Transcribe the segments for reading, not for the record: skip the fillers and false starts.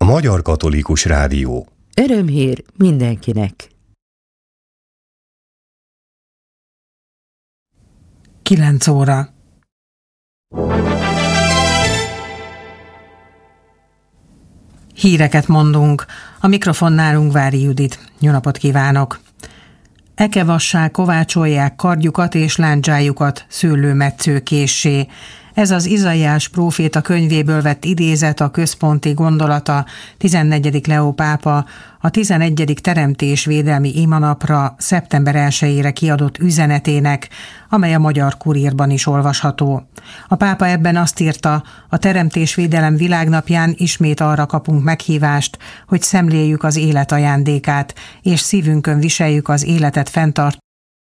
Magyar Katolikus Rádió. Örömhír mindenkinek! 9 óra. Híreket mondunk. A mikrofonnál Ungvári Judit. Jó napot kívánok! Ekevassá kovácsolják kardjukat és láncsájukat szőlőmetszőkéssé. Ez az Izaiás próféta könyvéből vett idézet, a központi gondolata 14. Leó pápa a 11. teremtésvédelmi imanapra szeptember 1-ére kiadott üzenetének, amely a Magyar Kurírban is olvasható. A pápa ebben azt írta, a teremtésvédelem világnapján ismét arra kapunk meghívást, hogy szemléljük az élet ajándékát, és szívünkön viseljük az életet fenntartó,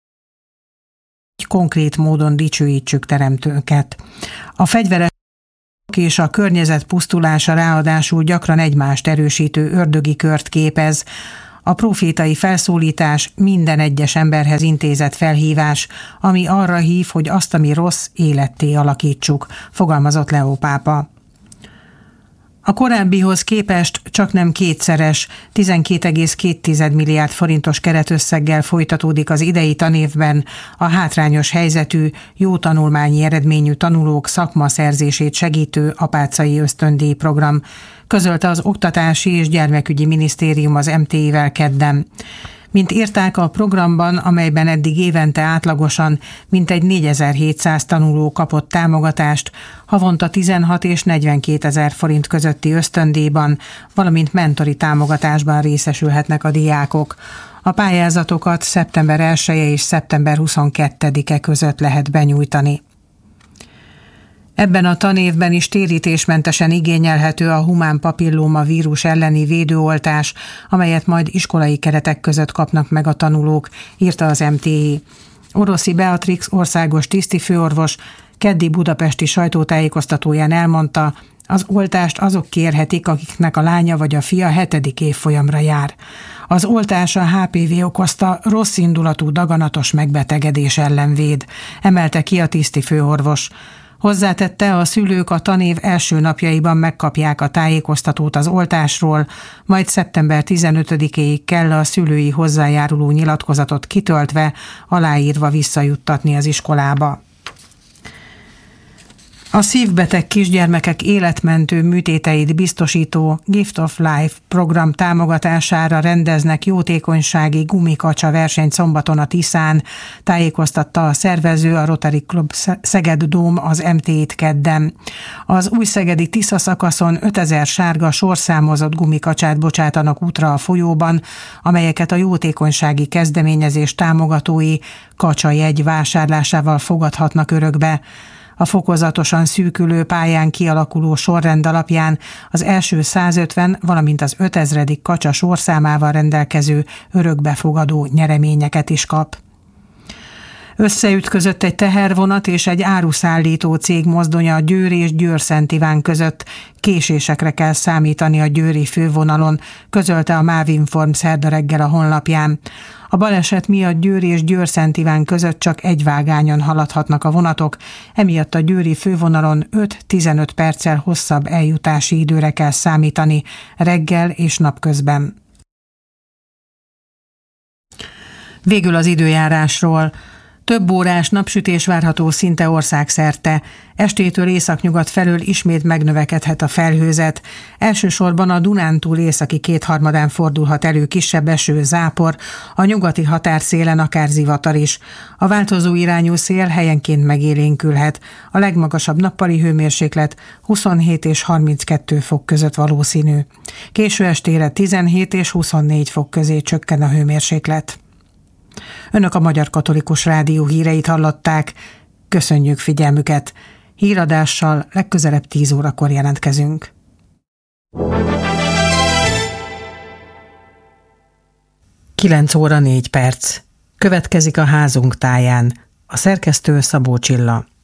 konkrét módon dicsőítsük teremtőnket. A fegyveres és a környezet pusztulása ráadásul gyakran egymást erősítő ördögi kört képez. A prófétai felszólítás minden egyes emberhez intézett felhívás, ami arra hív, hogy azt, ami rossz, életté alakítsuk, fogalmazott Leó pápa. A korábbihoz képest csaknem kétszeres, 12,2 milliárd forintos keretösszeggel folytatódik az idei tanévben a hátrányos helyzetű, jó tanulmányi eredményű tanulók szakmaszerzését segítő apácai ösztöndíj program, közölte az Oktatási és Gyermekügyi Minisztérium az MTI-vel kedden. Mint írták, a programban, amelyben eddig évente átlagosan mintegy 4700 tanuló kapott támogatást, havonta 16 és 42 000 forint közötti ösztöndíjban, valamint mentori támogatásban részesülhetnek a diákok. A pályázatokat szeptember 1-e és szeptember 22-e között lehet benyújtani. Ebben a tanévben is térítésmentesen igényelhető a humán papillóma vírus elleni védőoltás, amelyet majd iskolai keretek között kapnak meg a tanulók, írta az MTI. Oroszi Beatrix országos tisztifőorvos keddi budapesti sajtótájékoztatóján elmondta, az oltást azok kérhetik, akiknek a lánya vagy a fia 7. évfolyamra jár. Az oltás a HPV okozta rosszindulatú daganatos megbetegedés ellen véd, emelte ki a tisztifőorvos. Hozzátette, a szülők a tanév első napjaiban megkapják a tájékoztatót az oltásról, majd szeptember 15-éig kell a szülői hozzájáruló nyilatkozatot kitöltve, aláírva visszajuttatni az iskolába. A szívbeteg kisgyermekek életmentő műtéteit biztosító Gift of Life program támogatására rendeznek jótékonysági gumikacsa versenyt szombaton a Tiszán, tájékoztatta a szervező, a Rotary Club Szeged Dóm az MT-t kedden. Az újszegedi Tisza szakaszon 5000 sárga sorszámozott gumikacsát bocsátanak útra a folyóban, amelyeket a jótékonysági kezdeményezés támogatói kacsajegy vásárlásával fogadhatnak örökbe. A fokozatosan szűkülő pályán kialakuló sorrend alapján az első 150, valamint az 5000. kacsa sorszámával rendelkező örökbefogadó nyereményeket is kap. Összeütközött egy tehervonat és egy áruszállító cég mozdonya a Győr és Győr-Szent Iván között. Késésekre kell számítani a győri fővonalon, közölte a MÁV-Inform szerda reggel a honlapján. A baleset miatt Győr és Győr-Szent Iván között csak egy vágányon haladhatnak a vonatok, emiatt a győri fővonalon 5-15 perccel hosszabb eljutási időre kell számítani reggel és napközben. Végül az időjárásról. Több órás napsütés várható szinte országszerte. Estétől északnyugat felől ismét megnövekedhet a felhőzet. Elsősorban a Dunántúl északi kétharmadán fordulhat elő kisebb eső, zápor, a nyugati határszélen akár zivatar is. A változó irányú szél helyenként megélénkülhet. A legmagasabb nappali hőmérséklet 27 és 32 fok között valószínű. Késő estére 17 és 24 fok közé csökken a hőmérséklet. Önök a Magyar Katolikus Rádió híreit hallották. Köszönjük figyelmüket. Híradással legközelebb 10 órakor jelentkezünk. Kilenc óra 4 perc. Következik a Házunk táján. A szerkesztő Szabó Csilla.